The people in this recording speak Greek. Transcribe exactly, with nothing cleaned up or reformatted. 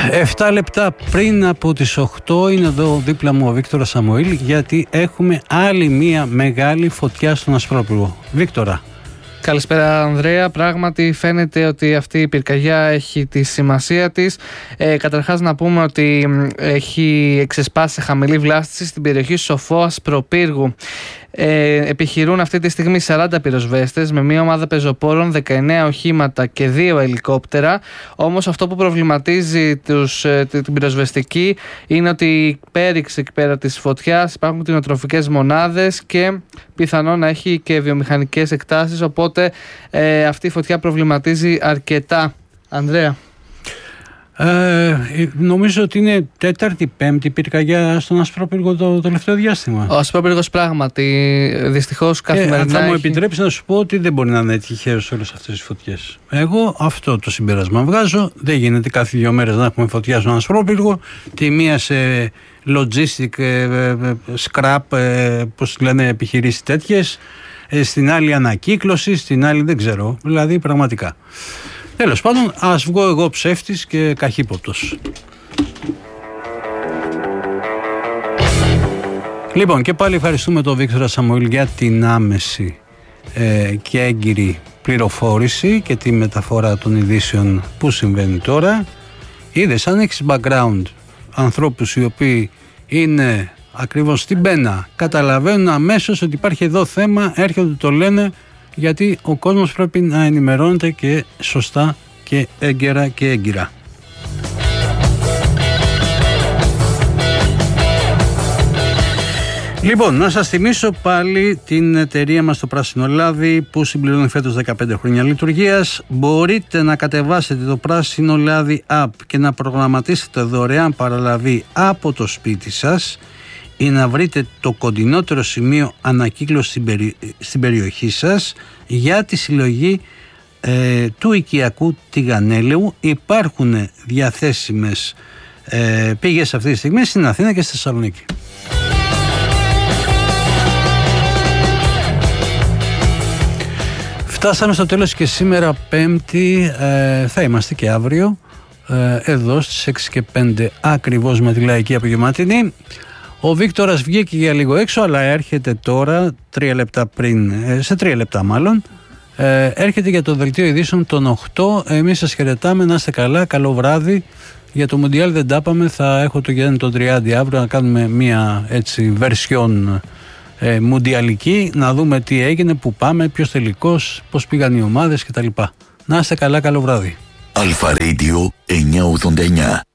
Εφτά λεπτά πριν από τις οκτώ είναι εδώ δίπλα μου ο Βίκτορας Σαμοήλ, γιατί έχουμε άλλη μία μεγάλη φωτιά στον Ασπρόπυργο. Βίκτορα. Καλησπέρα Ανδρέα, πράγματι φαίνεται ότι αυτή η πυρκαγιά έχει τη σημασία της. Ε, καταρχάς να πούμε ότι έχει εξεσπάσει χαμηλή βλάστηση στην περιοχή Σοφό Ασπροπύργου. Ε, επιχειρούν αυτή τη στιγμή σαράντα πυροσβέστες με μια ομάδα πεζοπόρων, δεκαεννέα οχήματα και δύο ελικόπτερα. Όμως αυτό που προβληματίζει τους, ε, την πυροσβεστική είναι ότι η πέριξη εκεί πέρα της φωτιάς υπάρχουν κτηνοτροφικές μονάδες και πιθανόν να έχει και βιομηχανικές εκτάσεις, οπότε ε, αυτή η φωτιά προβληματίζει αρκετά. Ανδρέα. Ε, νομίζω ότι είναι τέταρτη, πέμπτη πυρκαγιά στον Ασπρόπυργο το τελευταίο διάστημα. Ο Ασπρόπυργος πράγματι δυστυχώς καθημερινά. Ε, θα έχει... μου επιτρέψει να σου πω ότι δεν μπορεί να είναι τυχαίος όλες αυτές τις φωτιές. Εγώ αυτό το συμπέρασμα βγάζω. Δεν γίνεται κάθε δύο μέρες να έχουμε φωτιά στον Ασπρόπυργο. Τη μία σε logistic, scrap, πώς λένε, επιχειρήσεις τέτοιες. Στην άλλη ανακύκλωση, στην άλλη δεν ξέρω. Δηλαδή πραγματικά. Τέλος πάντων, ας βγω εγώ ψεύτης και καχύποπτος. Λοιπόν, και πάλι ευχαριστούμε τον Βίκτορα Σαμοήλ για την άμεση ε, και έγκυρη πληροφόρηση και τη μεταφορά των ειδήσεων που συμβαίνει τώρα. Είδες, αν έχεις background ανθρώπους οι οποίοι είναι ακριβώς στην πένα, καταλαβαίνουν αμέσως ότι υπάρχει εδώ θέμα, έρχονται, το λένε, γιατί ο κόσμος πρέπει να ενημερώνεται και σωστά και έγκαιρα και έγκυρα. Λοιπόν, να σας θυμίσω πάλι την εταιρεία μας το Πράσινο Λάδι που συμπληρώνει φέτος δεκαπέντε χρόνια λειτουργίας. Μπορείτε να κατεβάσετε το Πράσινο Λάδι app και να προγραμματίσετε δωρεάν παραλαβή από το σπίτι σας ή να βρείτε το κοντινότερο σημείο ανακύκλωση στην, περι... στην περιοχή σας για τη συλλογή ε, του οικιακού τηγανέλαιου. Υπάρχουν διαθέσιμες ε, πήγες αυτή τη στιγμή στην Αθήνα και στη Θεσσαλονίκη. Φτάσαμε στο τέλος και σήμερα Πέμπτη, ε, θα είμαστε και αύριο ε, εδώ στις έξι και πέντε ακριβώς με τη Λαϊκή Απογευματινή. Ο Βίκτορας βγήκε για λίγο έξω, αλλά έρχεται τώρα, τρία λεπτά πριν, σε τρία λεπτά μάλλον, ε, έρχεται για το δελτίο ειδήσεων των οκτώ. Εμείς σας χαιρετάμε, να είστε καλά, καλό βράδυ. Για το Μουντιάλ δεν τα είπαμε, θα έχω το Γιάννη τον Τριάντη αύριο να κάνουμε μια έτσι βερσιόν ε, μουντιαλική, να δούμε τι έγινε, που πάμε, ποιος τελικός, πώς πήγαν οι ομάδες κτλ. Να είστε καλά, καλό βράδυ. Αλφα Radio εννιακόσια ογδόντα εννιά.